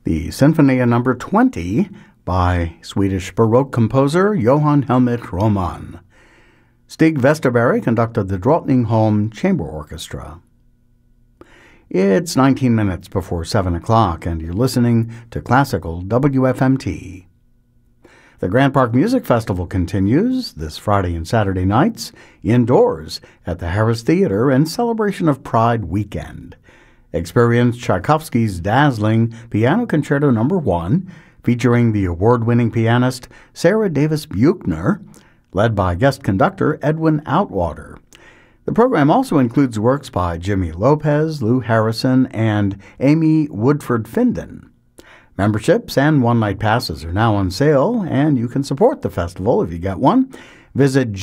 the Sinfonia Number 20 by Swedish Baroque composer Johann Helmut Roman. Stig Vesterberg conducted the Drottningholm Chamber Orchestra. It's 19 minutes before 7 o'clock, and you're listening to Classical WFMT. The Grant Park Music Festival continues this Friday and Saturday nights indoors at the Harris Theater in celebration of Pride Weekend. Experience Tchaikovsky's dazzling Piano Concerto No. 1, featuring the award-winning pianist Sarah Davis Buchner, led by guest conductor Edwin Outwater. The program also includes works by Jimmy Lopez, Lou Harrison, and Amy Woodford Finden. Memberships and one-night passes are now on sale, and you can support the festival if you get one. Visit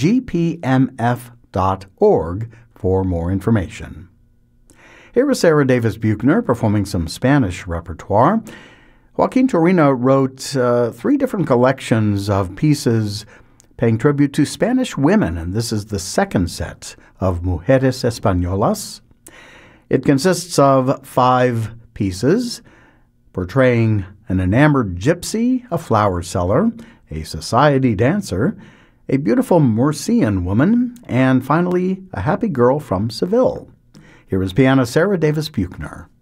gpmf.org for more information. Here is Sarah Davis Buchner performing some Spanish repertoire. Joaquin Torino wrote 3 different collections of pieces paying tribute to Spanish women, and this is the second set of Mujeres Españolas. It consists of 5 pieces portraying an enamored gypsy, a flower seller, a society dancer, a beautiful Murcian woman, and finally a happy girl from Seville. Here is pianist Sarah Davis Buchner.